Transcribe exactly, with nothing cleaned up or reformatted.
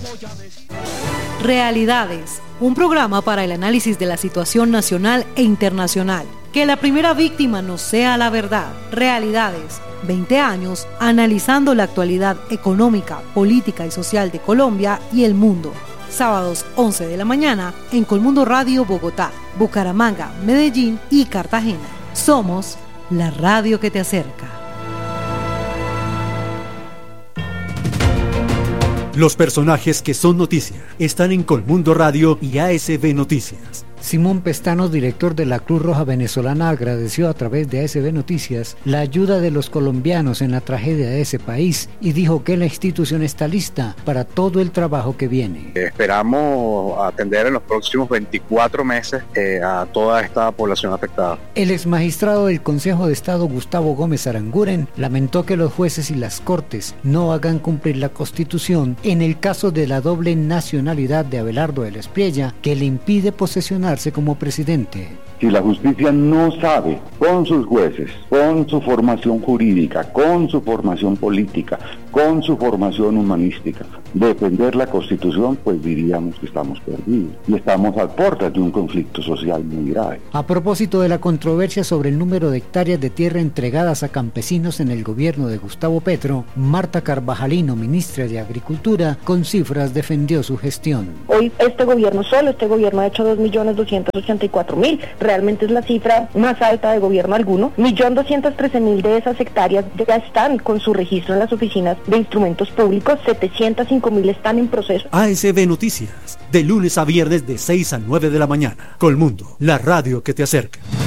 Realidades, un programa para el análisis de la situación nacional e internacional. Que la primera víctima no sea la verdad. Realidades, veinte años analizando la actualidad económica, política y social de Colombia y el mundo. Sábados once de la mañana en Colmundo Radio Bogotá, Bucaramanga, Medellín y Cartagena. Somos la radio que te acerca. Los personajes que son noticia están en Colmundo Radio y A S B Noticias. Simón Pestano, director de la Cruz Roja Venezolana, agradeció a través de A S B Noticias la ayuda de los colombianos en la tragedia de ese país y dijo que la institución está lista para todo el trabajo que viene. Esperamos atender en los próximos veinticuatro meses eh, a toda esta población afectada. El exmagistrado del Consejo de Estado, Gustavo Gómez Aranguren, lamentó que los jueces y las cortes no hagan cumplir la Constitución en el caso de la doble nacionalidad de Abelardo de la Espriella, que le impide posesionar como presidente. Si la justicia no sabe, con sus jueces, con su formación jurídica, con su formación política, con su formación humanística, defender la Constitución, pues diríamos que estamos perdidos y estamos a puertas de un conflicto social muy grave. A propósito de la controversia sobre el número de hectáreas de tierra entregadas a campesinos en el gobierno de Gustavo Petro, Marta Carvajalino, ministra de Agricultura, con cifras defendió su gestión. Hoy este gobierno solo, este gobierno ha hecho dos millones doscientos ochenta y cuatro mil, realmente es la cifra más alta de gobierno alguno. un millón doscientos trece mil de esas hectáreas ya están con su registro en las oficinas de instrumentos públicos, setecientos cinco mil están en proceso. A S B Noticias, de lunes a viernes de seis a nueve de la mañana. Colmundo, la radio que te acerca.